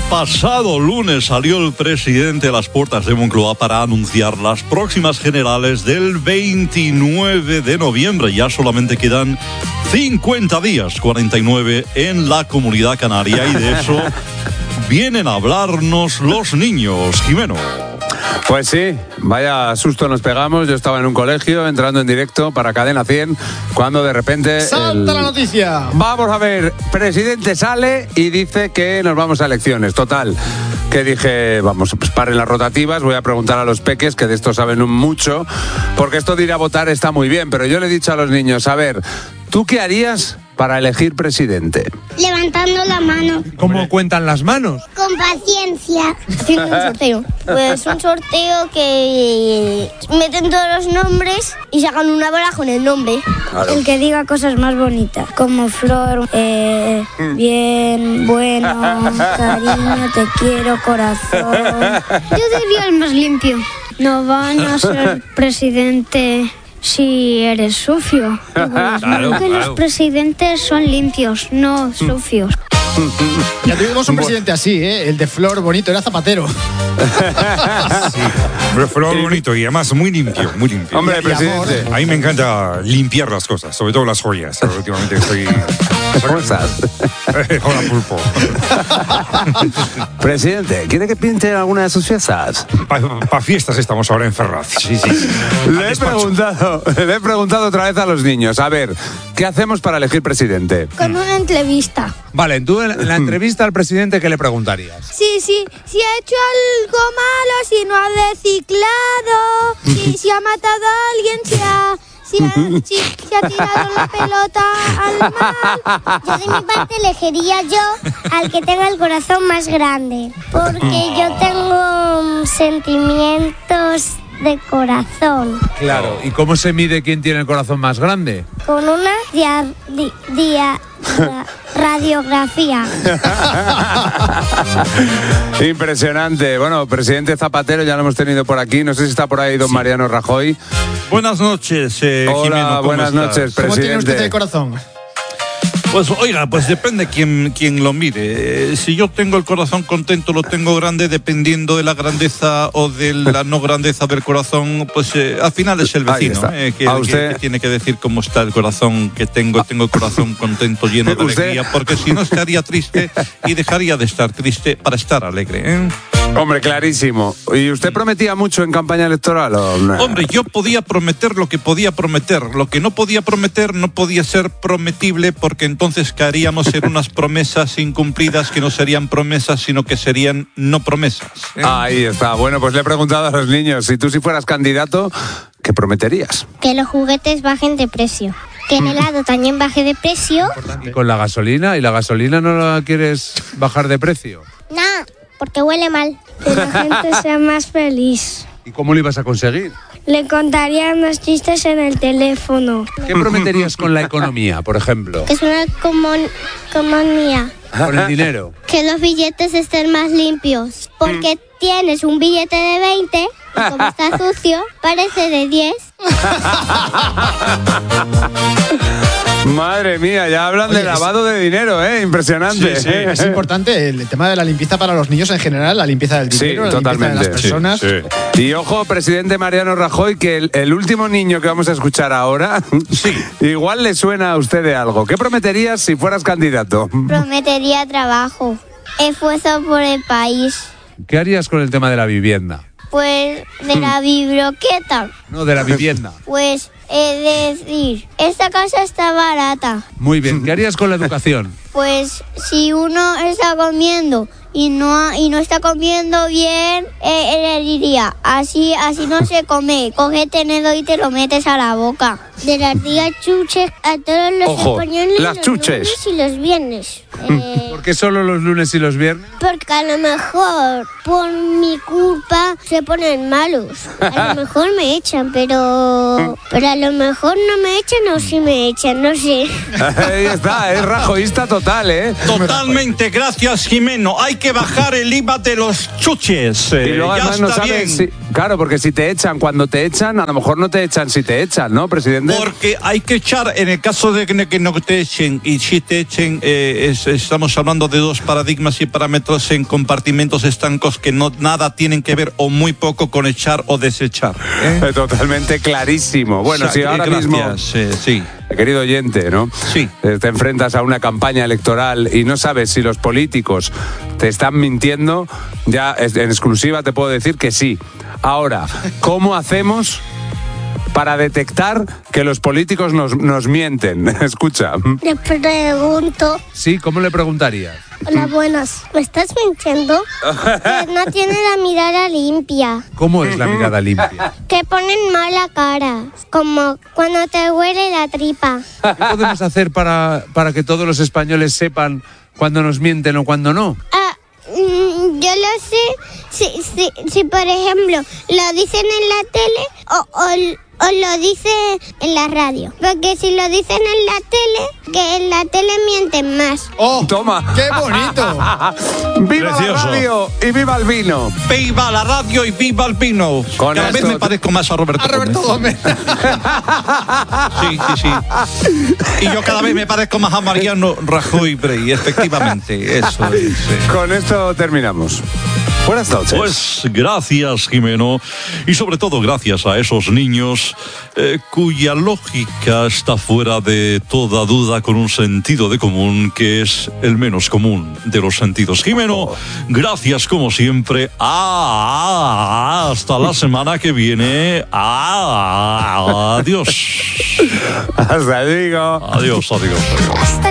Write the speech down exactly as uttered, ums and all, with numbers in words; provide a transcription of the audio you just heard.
pasado lunes salió el presidente a las puertas de Moncloa para anunciar las próximas generales del veintinueve de noviembre. Ya solamente quedan cincuenta días, cuarenta y nueve en la Comunidad Canaria, y de eso vienen a hablarnos los niños. Jimeno. Pues sí, vaya susto nos pegamos. Yo estaba en un colegio entrando en directo para Cadena cien cuando de repente... ¡Salta el... la noticia! Vamos a ver, presidente sale y dice que nos vamos a elecciones. Total, que dije, vamos, pues paren las rotativas, voy a preguntar a los peques, que de esto saben mucho, porque esto de ir a votar está muy bien, pero yo le he dicho a los niños, a ver, ¿tú qué harías para elegir presidente? Levantando la mano. ¿Cómo cuentan las manos? Con paciencia. Haciendo un sorteo. Pues un sorteo que meten todos los nombres y sacan una bola con el nombre. Claro. El que diga cosas más bonitas, como flor, eh, bien, bueno, cariño, te quiero, corazón. Yo diría el más limpio. No van a ser presidente si eres sucio. Claro, que claro. los presidentes son limpios, no sucios. Ya tuvimos un presidente así, ¿eh? El de flor bonito, era Zapatero. Sí, pero flor bonito y además muy limpio, muy limpio. Hombre, Y presidente. A mí me encanta limpiar las cosas, sobre todo las joyas. Últimamente estoy... ¿Cómo estás? Hola, pulpo. Presidente, ¿quiere que pinte alguna de sus fiestas? Para pa fiestas estamos ahora en Ferraz. Sí, sí. Le he, preguntado, le he preguntado otra vez a los niños, a ver, ¿qué hacemos para elegir presidente? Con una entrevista. Vale, tú en la entrevista al presidente, ¿qué le preguntarías? Sí, sí, si ha hecho algo malo, si no ha reciclado, si, si ha matado a alguien, si ha, si ha, si, si ha tirado la pelota al mar. Yo de mi parte elegiría yo al que tenga el corazón más grande, porque yo tengo sentimientos de corazón. Claro, ¿y cómo se mide quién tiene el corazón más grande? Con una dia, di, dia, ra, radiografía. Impresionante. Bueno, presidente Zapatero ya lo hemos tenido por aquí. No sé si está por ahí don sí. Mariano Rajoy. Buenas noches, eh, Hola, Jimeno, ¿cómo buenas estás? noches, ¿Cómo tiene presidente. usted el corazón? Pues oiga, pues depende quién, quién lo mire. Eh, si yo tengo el corazón contento, lo tengo grande, dependiendo de la grandeza o de la no grandeza del corazón, pues eh, al final es el vecino eh, que, ¿A que- usted? que tiene que decir cómo está el corazón que tengo. Tengo el corazón contento, lleno de ¿Usted? alegría, porque si no estaría triste y dejaría de estar triste para estar alegre, ¿eh? Hombre, clarísimo. ¿Y usted prometía mucho en campaña electoral o no? Hombre, yo podía prometer lo que podía prometer. Lo que no podía prometer no podía ser prometible, porque entonces caeríamos en unas promesas incumplidas que no serían promesas, sino que serían no promesas, ¿eh? Ahí está. Bueno, pues le he preguntado a los niños, si tú si fueras candidato, ¿qué prometerías? Que los juguetes bajen de precio. Que el helado también baje de precio. ¿Y con la gasolina? ¿Y la gasolina no la quieres bajar de precio? No, porque huele mal. Que la gente sea más feliz. ¿Y cómo lo ibas a conseguir? Le contaría unos chistes en el teléfono. ¿Qué prometerías con la economía, por ejemplo? Que es una comon- comunidad. Con el dinero. Que los billetes estén más limpios. Porque tienes un billete de veinte, y como está sucio, parece de diez. Madre mía, ya hablan Oye, de lavado de dinero, ¿eh? Impresionante. Sí, sí, es importante el tema de la limpieza para los niños en general, la limpieza del Sí, dinero, la totalmente. limpieza de las personas. Sí, sí. Y ojo, presidente Mariano Rajoy, que el, el último niño que vamos a escuchar ahora, Sí. igual le suena a usted de algo. ¿Qué prometerías si fueras candidato? Prometería trabajo. Esfuerzo por el país. ¿Qué harías con el tema de la vivienda? Pues de la biblioteca. No, de la vivienda. Pues es decir, esta casa está barata. Muy bien. ¿Qué harías con la educación? Pues si uno está comiendo y no y no está comiendo bien, eh, le diría, así así no se come, coge tenedor y te lo metes a la boca. De las días chuches a todos los Ojo, españoles, las los chuches. lunes y los viernes. Eh, ¿Por qué solo los lunes y los viernes? porque a lo mejor por mi culpa se ponen malos. A lo mejor me echan, pero pero a lo mejor no me echan o sí me echan, no sé. Ahí está, es rajoísta total, ¿eh? Totalmente, gracias, Jimeno. Hay que bajar el I V A de los chuches. Eh, Y luego ya además no está sabes bien. si, claro, porque si te echan, cuando te echan, a lo mejor no te echan si te echan, ¿no, presidente? Porque hay que echar, en el caso de que que no te echen, y si te echen, eh, es- estamos hablando de dos paradigmas y parámetros en compartimentos estancos que no nada tienen que ver o muy poco con echar o desechar. ¿eh? Eh, Totalmente clarísimo. Bueno, O sea, si que ahora gracias, mismo, eh, sí. querido oyente, ¿no? Sí. Eh, Te enfrentas a una campaña electoral y no sabes si los políticos te están mintiendo, ya es- en exclusiva te puedo decir que sí. Ahora, ¿cómo hacemos para detectar que los políticos nos, nos mienten? Escucha. Le pregunto. Sí, ¿cómo le preguntarías? Hola, buenas. ¿Me estás mintiendo? Que no tiene la mirada limpia. ¿Cómo es la mirada limpia? Que ponen mala cara. Como cuando te huele la tripa. ¿Qué podemos hacer para, para que todos los españoles sepan cuándo nos mienten o cuándo no? Ah, mm, yo lo sé si, si, si, por ejemplo, lo dicen en la tele o, o, o lo dice en la radio. Porque si lo dicen en la tele, que en la tele mienten más. ¡Oh! Toma. ¡Qué bonito! ¡Viva Precioso. la radio y viva el vino! Viva la radio y viva el vino. Con Cada vez esto me te- parezco más a Roberto, A Roberto Gómez. Gómez. Sí, sí, sí. Y yo cada vez me parezco más a Mariano Rajoy Brey, efectivamente. Eso es. eh. Con esto terminamos. Buenas noches. Pues gracias, Jimeno, y sobre todo gracias a esos niños eh, cuya lógica está fuera de toda duda, con un sentido de común que es el menos común de los sentidos. Jimeno, gracias como siempre. Ah, hasta la semana que viene. Ah, adiós. Hasta luego. Adiós, adiós, adiós. Hasta